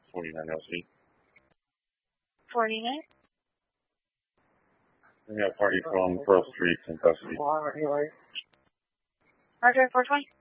49 LC. 49? We have party from Pearl Street, Kentucky. Roger, 420.